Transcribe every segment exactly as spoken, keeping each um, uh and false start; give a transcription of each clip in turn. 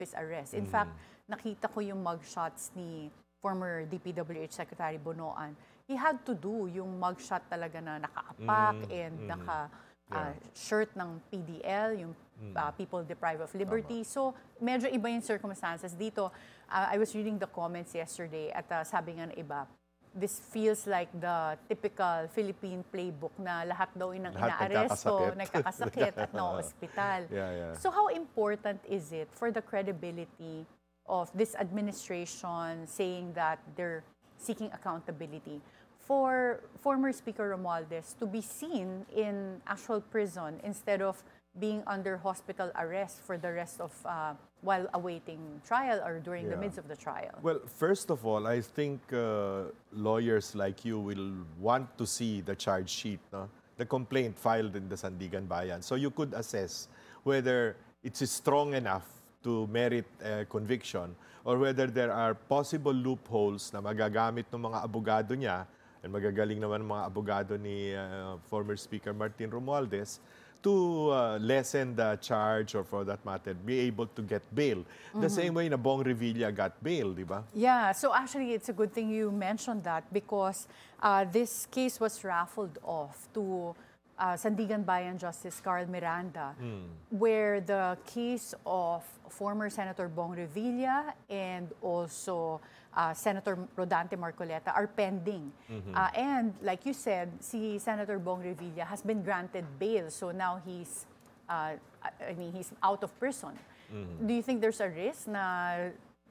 his arrest. In mm. fact, nakita ko yung mugshots ni former D P W H Secretary Bonoan. He had to do yung mugshot talaga na nakaapak mm. and mm. naka uh, yeah. shirt ng P D L, yung uh, people deprived of liberty. Tama. So, medyo iba yung circumstances dito. Uh, I was reading the comments yesterday at uh, sabi nga na iba, this feels like the typical Philippine playbook na lahat daw yung inaaresto, nagkakasakit at na-hospital. Yeah, yeah. So how important is it for the credibility of this administration saying that they're seeking accountability for former Speaker Romualdez to be seen in actual prison instead of being under hospital arrest for the rest of, uh, while awaiting trial or during yeah. the midst of the trial? Well, first of all, I think uh, lawyers like you will want to see the charge sheet, no? The complaint filed in the Sandigan Bayan. So you could assess whether it's strong enough to merit a conviction or whether there are possible loopholes na magagamit ng mga abogado niya, and magagaling naman mga abogado ni uh, former Speaker Martin Romualdez, to uh, lessen the charge or for that matter, be able to get bail. The mm-hmm. same way na Bong Revilla got bail, di ba? Yeah, so actually it's a good thing you mentioned that because uh, this case was raffled off to uh, Sandigan Bayan Justice Carl Miranda, mm. where the case of former Senator Bong Revilla and also Uh, Senator Rodante Marcoleta are pending. Mm-hmm. uh, and like you said, si Senator Bong Revilla has been granted bail. So now he's, uh, I mean, he's out of prison. Mm-hmm. Do you think there's a risk na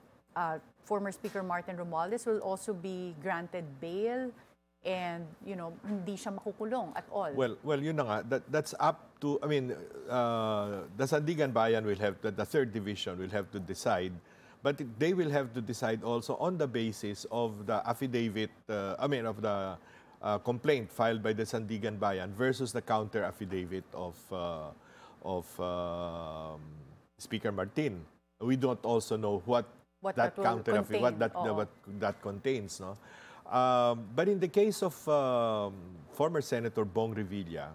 uh, former Speaker Martin Romualdez will also be granted bail and, you know, hindi siya makukulong at all? Well, well, yun na nga. That, that's up to, I mean, uh, the Sandigan Bayan will have, the, the third division will have to decide. But they will have to decide also on the basis of the affidavit, uh, I mean, of the uh, complaint filed by the Sandigan Bayan versus the counter affidavit of uh, of uh, Speaker Martin. We don't also know what, what that, that counter affidavit, what that uh, what that contains, no. Um, but in the case of um, former Senator Bong Revilla,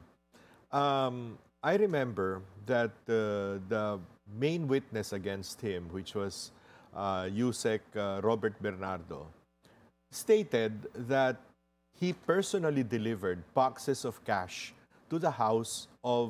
um, I remember that uh, the main witness against him, which was Uh, Yusek uh, Robert Bernardo, stated that he personally delivered boxes of cash to the house of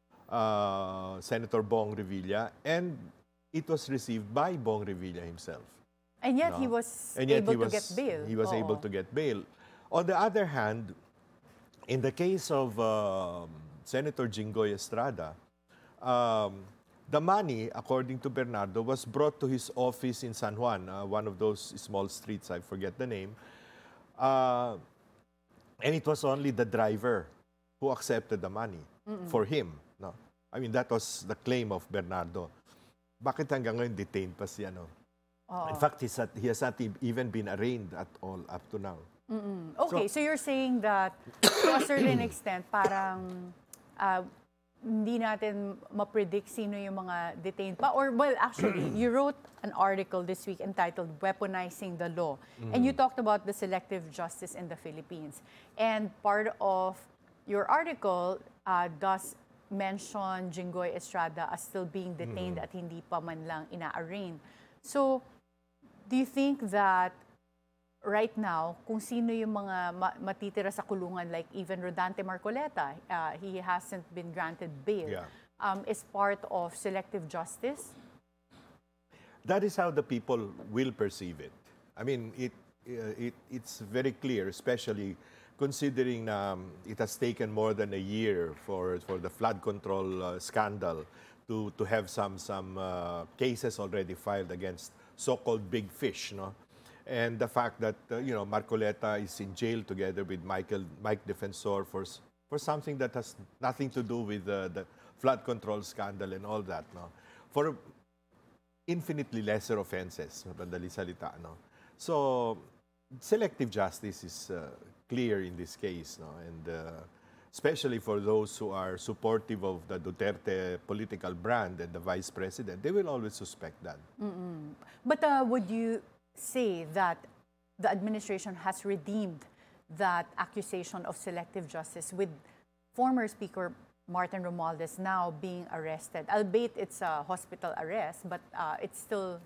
uh, Senator Bong Revilla, and it was received by Bong Revilla himself. And yet no? he was and yet able he was, to get bail. He was Oo. able to get bail. On the other hand, in the case of uh, Senator Jinggoy Estrada, um, the money, according to Bernardo, was brought to his office in San Juan, uh, one of those small streets, I forget the name. Uh, and it was only the driver who accepted the money Mm-mm. for him. No? I mean, that was the claim of Bernardo. Bakit hanggang ngayon detained pa siya? No? Oh. In fact, he's not, he has not even been arraigned at all up to now. Mm-mm. Okay, so, so you're saying that to a certain extent, parang uh, hindi natin ma-predict sino yung mga detained pa. Or, well, actually, you wrote an article this week entitled Weaponizing the Law. Mm-hmm. And you talked about the selective justice in the Philippines. And part of your article uh, does mention Jinggoy Estrada as still being detained mm-hmm. at hindi pa man lang ina-arraign. So, do you think that right now, kung sino yung mga ma- matitira sa kulungan, like even Rodante Marcoleta, uh, he hasn't been granted bail, yeah. um, is part of selective justice? That is how the people will perceive it. I mean, it, uh, it it's very clear, especially considering um, it has taken more than a year for, for the flood control uh, scandal to, to have some, some uh, cases already filed against so-called big fish, no? And the fact that, uh, you know, Marcoleta is in jail together with Michael, Mike Defensor for, for something that has nothing to do with uh, the flood control scandal and all that, no? For infinitely lesser offenses, madali salita, no? So, selective justice is uh, clear in this case, no? And uh, especially for those who are supportive of the Duterte political brand and the vice president, they will always suspect that. Mm-mm. But uh, would you say that the administration has redeemed that accusation of selective justice with former Speaker Martin Romualdez now being arrested. Albeit it's a hospital arrest, but uh, it's still